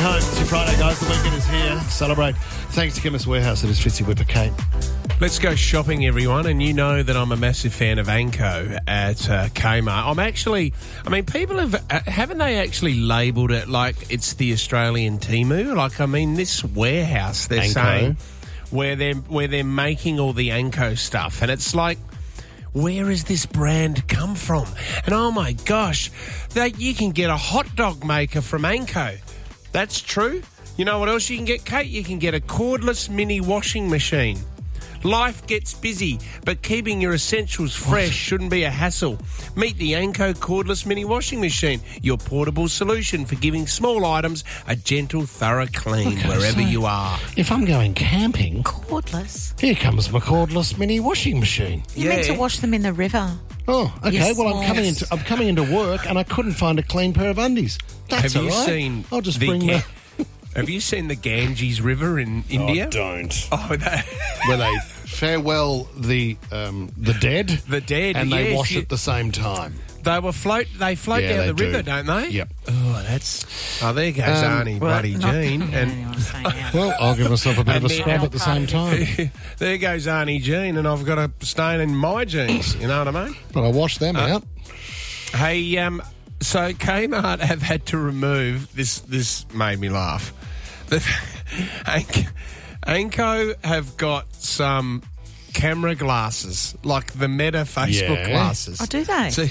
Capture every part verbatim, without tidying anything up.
home. It's your Friday, guys. The weekend is here. Celebrate. Thanks to Chemist Warehouse. It is Fitzy Whipper Kate. Let's go shopping, everyone. And you know that I'm a massive fan of Anko at uh, Kmart. I'm actually, I mean, people have, uh, haven't they actually labelled it like it's the Australian Temu? Like, I mean, this warehouse, they're Anko. saying, where they're, where they're making all the Anko stuff. And it's like, where has this brand come from? And oh my gosh, that you can get a hot dog maker from Anko. That's true. You know what else you can get, Kate? You can get a cordless mini washing machine. Life gets busy, but keeping your essentials fresh shouldn't be a hassle. Meet the Anko cordless mini washing machine, your portable solution for giving small items a gentle, thorough clean Okay, wherever so you are. If I'm going camping, Cordless. here comes my cordless mini washing machine. You meant to Yeah. wash them in the river. Oh, okay. Yes, well, I'm coming yes. into I'm coming into work and I couldn't find a clean pair of undies. That's Have you all right. seen I'll just the bring Ga- the. Have you seen the Ganges River in India? Oh, don't. Oh, that, Where they farewell the um, the dead, the dead, and they yes, wash you- at the same time. They were float. They float Yeah, down they the river, do. don't they? Yep. Oh, that's. Oh, there goes Um, Arnie, Well, bloody not- Jean, Yeah, and anyway, I'm saying that. Well, I'll give myself a bit of a And the- scrub at the same time. there goes Arnie Jean, and I've got a stain in my jeans. You know what I mean? But I wash them out. Hey, um, so Kmart have had to remove this. This made me laugh. The, Anko, Anko have got some camera glasses, like the Meta Facebook Yeah. glasses. Oh, do they? So,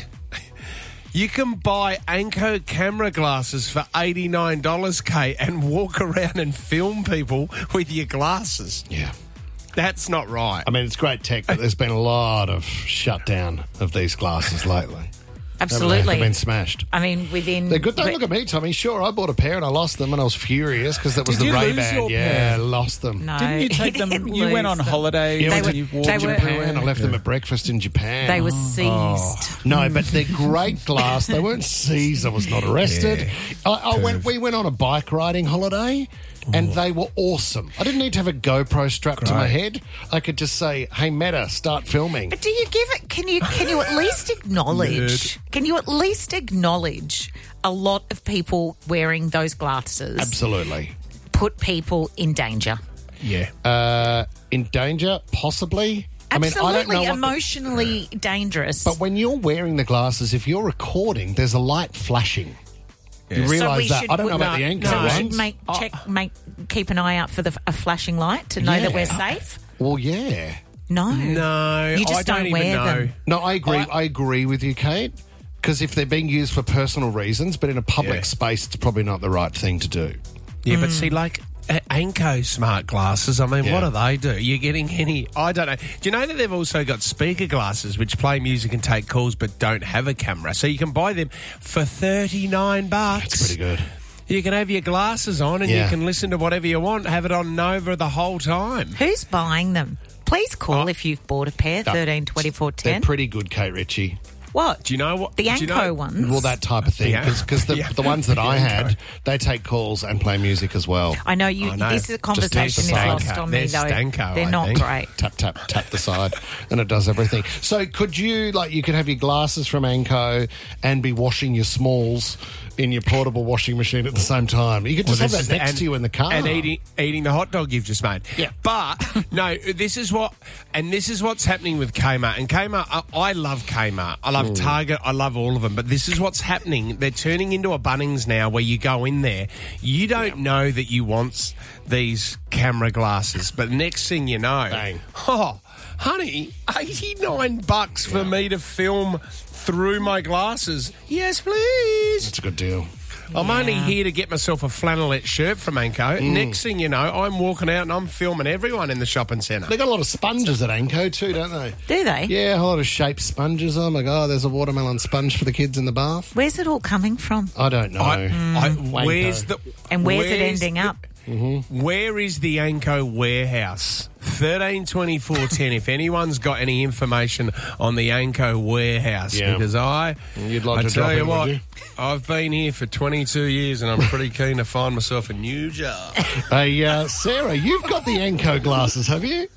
you can buy Anko camera glasses for eighty-nine dollars, Kate, and walk around and film people with your glasses. Yeah. That's not right. I mean, it's great tech, but there's been a lot of shutdown of these glasses lately. Absolutely. They've been smashed. I mean, within... They're good. Don't look at me, Tommy. Sure, I bought a pair and I lost them and I was furious because that was Did the you lose Ray-Ban. your Yeah, pair? lost them. No. Didn't you take he them? didn't You went lose on them. holiday. Yeah, I They went were- to you walked they were- Japan. I left them at breakfast in Japan. They were seized. No, but they're great glass. They weren't seized. I was not arrested. I, I went. We went on a bike riding holiday, and they were awesome. I didn't need to have a GoPro strapped to my head. I could just say, "Hey, Meta, start filming." But do you give it? Can you? Can you at least acknowledge? Can you at least acknowledge a lot of people wearing those glasses Absolutely. put people in danger? yeah. Uh, in danger, possibly. I mean, I don't Absolutely know what the- emotionally dangerous. But when you're wearing the glasses, if you're recording, there's a light flashing. You Yes. So realise we that? should- I don't know about no, the Anko so we ones. should make check, make keep an eye out for the a flashing light to know Yeah. that we're safe. Well, yeah. No, No, you just I don't, don't even wear know. them. No, I agree. I- I agree with you, Kate. Because if they're being used for personal reasons, but in a public Yeah. space, it's probably not the right thing to do. Yeah, but see, like uh, Anko smart glasses, I mean, Yeah. what do they do? You're getting any... I don't know. Do you know that they've also got speaker glasses which play music and take calls but don't have a camera? So you can buy them for thirty-nine bucks. That's pretty good. You can have your glasses on and Yeah. you can listen to whatever you want, have it on Nova the whole time. Who's buying them? Please call Oh. if you've bought a pair. Thirteen twenty four They're ten. pretty good, Kate Ritchie. What? Do you know what? The do you Anko know- ones. Well, that type of thing. Yeah. Because the, Yeah. the ones that The I Anko. had, they take calls and play music as well. I know you. I know. This is a Just conversation is tap the lost side. on me There's though. Stanko, They're I not think. great. Tap, tap, tap the side, and it does everything. So could you, like, you could have your glasses from Anko and be washing your smalls in your portable washing machine at the same time. You could just Well, have this that is- next and- to you in the car. and eating eating the hot dog you've just made. Yeah. But no, this is what and this is what's happening with Kmart. And Kmart, I, I love Kmart. I love Target. I love all of them. But this is what's happening. They're turning into a Bunnings now, where you go in there, you don't know that you want these camera glasses, but next thing you know, Bang. oh, honey, eighty-nine bucks for me to film through my glasses. Yes, please. That's a good deal. I'm only here to get myself a flannelette shirt from Anko. Next thing you know, I'm walking out and I'm filming everyone in the shopping centre. They got a lot of sponges at Anko too, don't they? Do they? Yeah, a lot of shaped sponges. Oh my God, there's a watermelon sponge for the kids in the bath. Where's it all coming from? I don't know. I, I, where's the And where's, it where's ending the- up? Where is the Anko warehouse? thirteen twenty-four ten. If anyone's got any information on the Anko warehouse, Yeah. because I, You'd like I to tell drop you in, would what, you? I've been here for twenty-two years and I'm pretty keen to find myself a new job. Hey, uh, Sarah, you've got the Anko glasses, have you?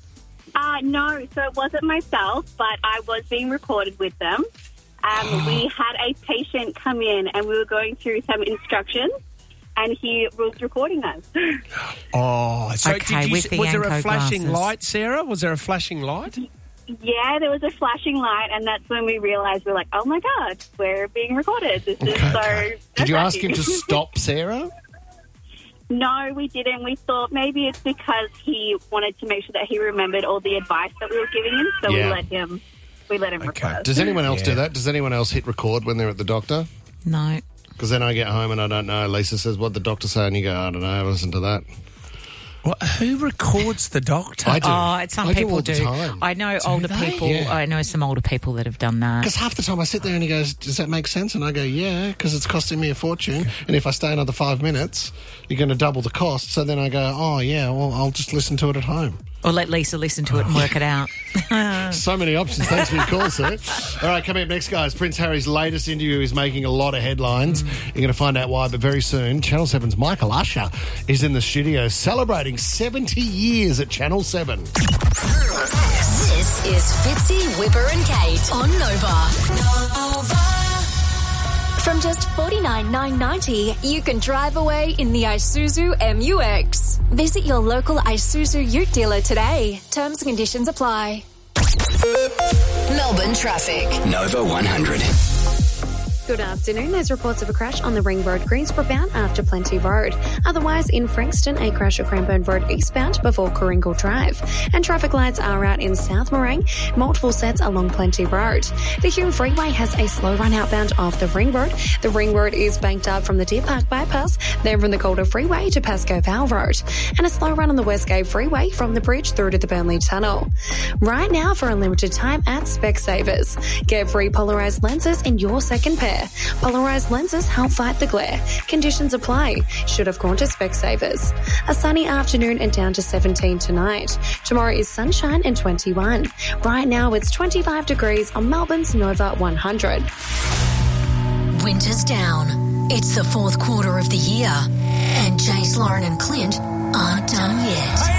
Uh, no, so it wasn't myself, but I was being recorded with them. Um, we had a patient come in and we were going through some instructions. and he was recording us. Oh, so Okay, did you, with the was there a Anko flashing glasses. light, Sarah? Was there a flashing light? Yeah, there was a flashing light, and that's when we realised we're like, oh my God, we're being recorded. This is Okay, so. okay. Did you ask him to nerve-wracking. stop, Sarah? No, we didn't. We thought maybe it's because he wanted to make sure that he remembered all the advice that we were giving him, so Yeah. we let him. We let him record us. Does anyone else do Yeah. that? Does anyone else hit record when they're at the doctor? No. Because then I get home and I don't know. Lisa says, what the doctor say? And you go, I don't know, listen to that. What, who records the doctor? I do. Oh, it's some I do people all the do. time. I know older they? people. Yeah. I know some older people that have done that. Because half the time I sit there and he goes, does that make sense? And I go, yeah, because it's costing me a fortune. And if I stay another five minutes, you're going to double the cost. So then I go, oh, yeah, well, I'll just listen to it at home. Or let Lisa listen to it and work it out. So many options. Thanks for your call, sir. All right, coming up next, guys. Prince Harry's latest interview is making a lot of headlines. Mm. You're going to find out why, but very soon, Channel seven's Michael Usher is in the studio celebrating seventy years at Channel seven. This is Fitzy, Whipper and Kate on Nova. Nova. From just forty-nine thousand nine hundred ninety dollars, you can drive away in the Isuzu M U X. Visit your local Isuzu Ute dealer today. Terms and conditions apply. Melbourne traffic. Nova one hundred. Good afternoon. There's reports of a crash on the Ring Road Greensboro bound after Plenty Road. Otherwise, in Frankston, a crash at Cranbourne Road eastbound before Coringle Drive. And traffic lights are out in South Morang, multiple sets along Plenty Road. The Hume Freeway has a slow run outbound of the Ring Road. The Ring Road is banked up from the Deer Park Bypass, then from the Calder Freeway to Pascoe Vale Road. And a slow run on the Westgate Freeway from the bridge through to the Burnley Tunnel. Right now, for a limited time at Specsavers. Get free polarised lenses in your second pair. Polarised lenses help fight the glare. Conditions apply. Should have gone to Specsavers. A sunny afternoon and down to seventeen tonight. Tomorrow is sunshine and twenty-one. Right now it's twenty-five degrees on Melbourne's Nova one hundred. Winter's down. It's the fourth quarter of the year. And Jace, Lauren and Clint aren't done yet.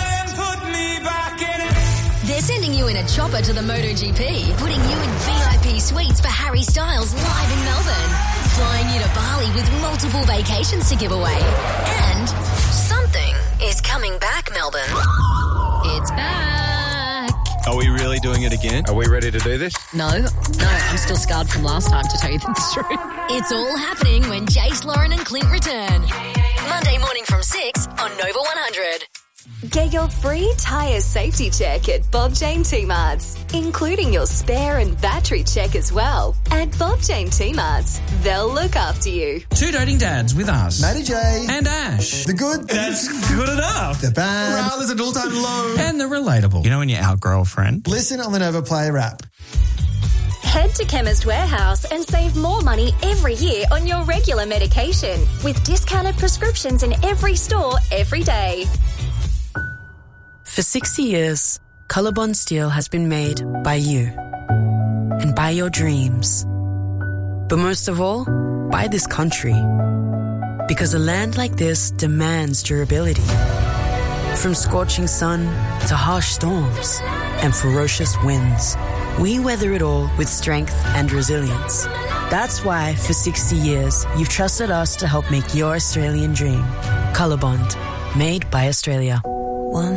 They're sending you in a chopper to the MotoGP, putting you in V I P suites for Harry Styles live in Melbourne, flying you to Bali with multiple vacations to give away. And something is coming back, Melbourne. It's back. Are we really doing it again? Are we ready to do this? No, no, I'm still scarred from last time, to tell you the truth. It's all happening when Jace, Lauren and Clint return. Monday morning from six on Nova one hundred. Get your free tyre safety check at Bob Jane T-Marts, including your spare and battery check as well. At Bob Jane T-Marts, they'll look after you. Two Doting Dads with us. Matty J. And Ash. The good. That's good enough. The bad. Morale is at all-time low. And the relatable. You know when you outgrow a friend? Listen on the Nova Player app. Head to Chemist Warehouse and save more money every year on your regular medication with discounted prescriptions in every store every day. For sixty years, Colorbond Steel has been made by you and by your dreams. But most of all, by this country. Because a land like this demands durability. From scorching sun to harsh storms and ferocious winds, we weather it all with strength and resilience. That's why, for sixty years, you've trusted us to help make your Australian dream. Colorbond, made by Australia.